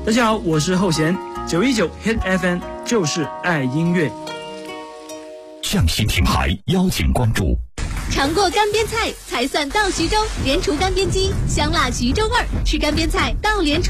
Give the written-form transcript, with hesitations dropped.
大家好，我是后弦，919 Hit FM 就是爱音乐。 匠心品牌邀请关注。 尝过干煸菜才算到徐州，连厨干煸鸡，香辣徐州味儿，吃干煸菜到连厨。